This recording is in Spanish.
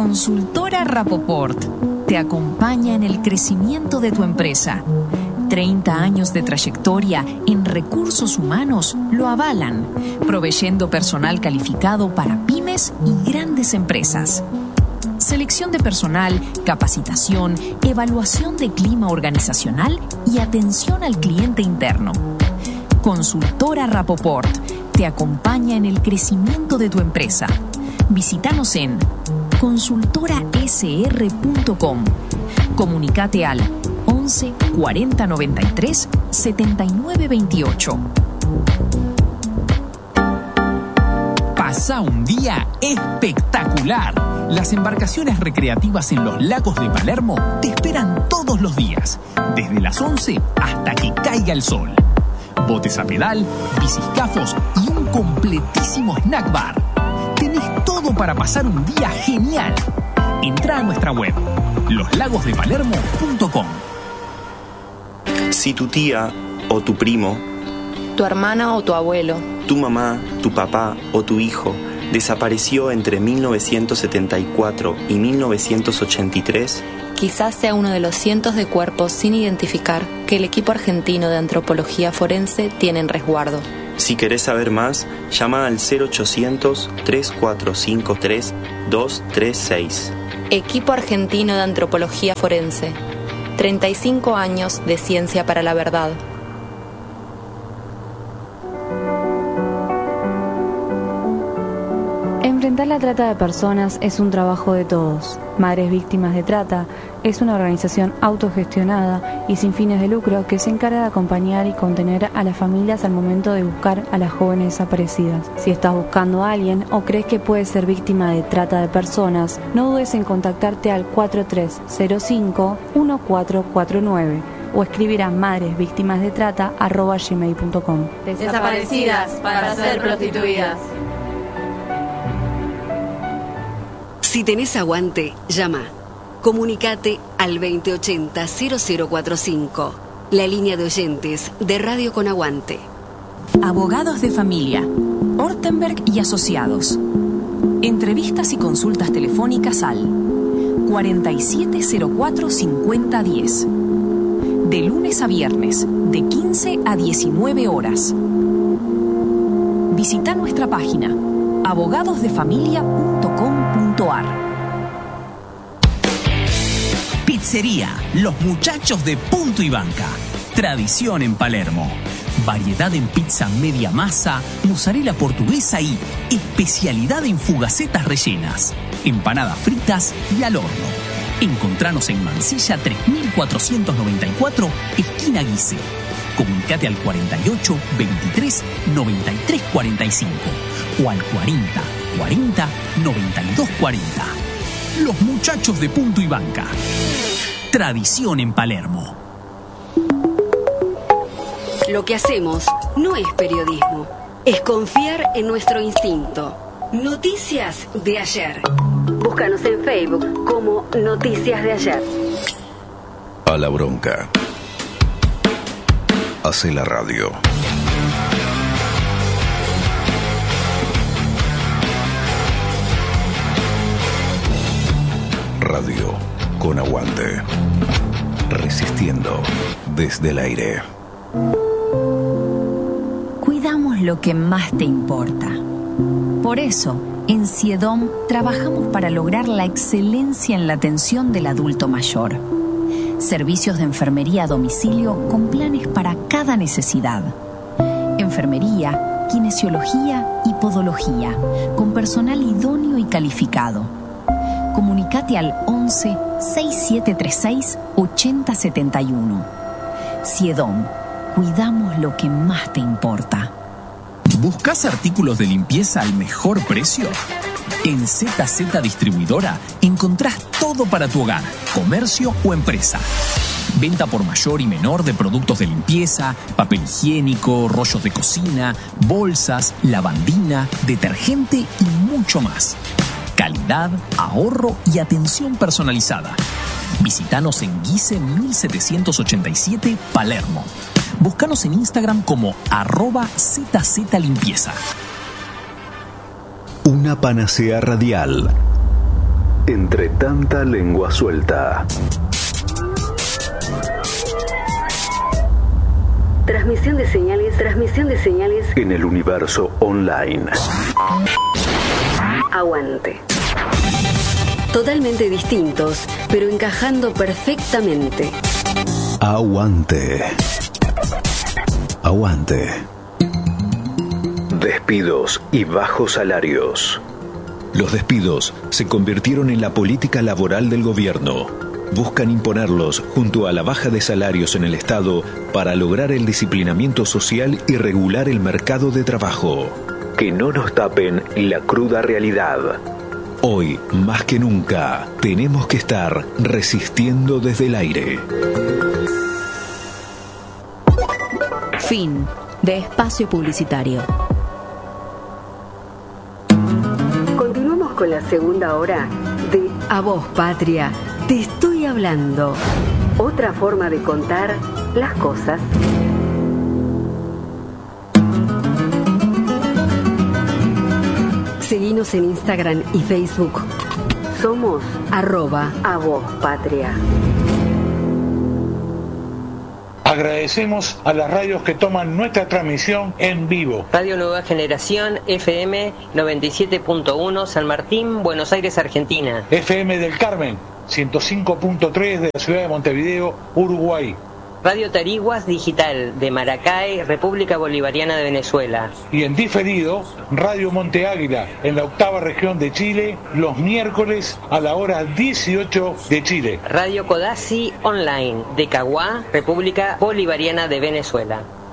Consultora Rapoport te acompaña en el crecimiento de tu empresa. 30 años de trayectoria en recursos humanos lo avalan, proveyendo personal calificado para pymes y grandes empresas. Selección de personal, capacitación, evaluación de clima organizacional y atención al cliente interno. Consultora Rapoport te acompaña en el crecimiento de tu empresa. Visítanos en consultorasr.com. Comunicate al 11 40 93 79 28. Pasa un día espectacular. Las embarcaciones recreativas en los lagos de Palermo te esperan todos los días, desde las 11 hasta que caiga el sol. Botes a pedal, biciscafos y un completísimo snack bar. Tenés todo para pasar un día genial. Entrá a nuestra web, loslagosdepalermo.com. Si tu tía o tu primo, tu hermana o tu abuelo, tu mamá, tu papá o tu hijo desapareció entre 1974 y 1983, quizás sea uno de los cientos de cuerpos sin identificar que el equipo argentino de antropología forense tiene en resguardo. Si querés saber más, llama al 0800-3453-236. Equipo argentino de antropología forense. 35 años de ciencia para la verdad. Enfrentar la trata de personas es un trabajo de todos. Madres Víctimas de Trata es una organización autogestionada y sin fines de lucro que se encarga de acompañar y contener a las familias al momento de buscar a las jóvenes desaparecidas. Si estás buscando a alguien o crees que puede ser víctima de trata de personas, no dudes en contactarte al 4305-1449 o escribir a madresvíctimasdetrata@gmail.com. Desaparecidas para ser prostituidas. Si tenés aguante, llama. Comunicate al 2080-0045, la línea de oyentes de Radio con Aguante. Abogados de familia, Ortenberg y Asociados. Entrevistas y consultas telefónicas al 4704-5010. De lunes a viernes, de 15 a 19 horas. Visita nuestra página abogadosdefamilia.com.ar. Pizzería Los Muchachos de Punto y Banca. Tradición en Palermo. Variedad en pizza media masa, mozzarella portuguesa y especialidad en fugacetas rellenas, empanadas fritas y al horno. Encontranos en Mansilla 3494, esquina Guise. Comunicate al 48 23 93 45 o al 40 40 92 40. Los Muchachos de Punto y Banca. Tradición en Palermo. Lo que hacemos no es periodismo, es confiar en nuestro instinto. Noticias de ayer. Búscanos en Facebook como Noticias de Ayer. A la bronca. Hace la radio. Radio con Aguante. Resistiendo desde el aire. Cuidamos lo que más te importa. Por eso, en CIEDOM trabajamos para lograr la excelencia en la atención del adulto mayor. Servicios de enfermería a domicilio con planes para cada necesidad. Enfermería, kinesiología y podología, con personal idóneo y calificado. Comunicate al 11 6736 8071. CIEDOM, cuidamos lo que más te importa. ¿Buscas artículos de limpieza al mejor precio? En ZZ Distribuidora encontrás todo para tu hogar, comercio o empresa. Venta por mayor y menor de productos de limpieza, papel higiénico, rollos de cocina, bolsas, lavandina, detergente y mucho más. Calidad, ahorro y atención personalizada. Visítanos en Guise 1787, Palermo. Búscanos en Instagram como @ZZlimpieza. Una panacea radial. entre tanta lengua suelta. Transmisión de señales En el universo online. Aguante. Totalmente distintos, pero encajando perfectamente. Aguante. Aguante. Despidos y bajos salarios. Los despidos se convirtieron en la política laboral del gobierno. Buscan imponerlos junto a la baja de salarios en el Estado para lograr el disciplinamiento social y regular el mercado de trabajo. Que no nos tapen la cruda realidad. Hoy, más que nunca, tenemos que estar resistiendo desde el aire. Fin de espacio publicitario. Continuamos con la segunda hora de A Vos, Patria, te estoy hablando. Otra forma de contar las cosas. Seguinos en Instagram y Facebook. Somos @avozpatria. Agradecemos a las radios que toman nuestra transmisión en vivo. Radio Nueva Generación, FM 97.1, San Martín, Buenos Aires, Argentina. FM del Carmen, 105.3 de la ciudad de Montevideo, Uruguay. Radio Tariguas Digital de Maracay, República Bolivariana de Venezuela. Y en diferido, Radio Monte Águila, en la 8ª región de Chile, los miércoles a la hora 18 de Chile. Radio Codazzi Online de Caguá, República Bolivariana de Venezuela.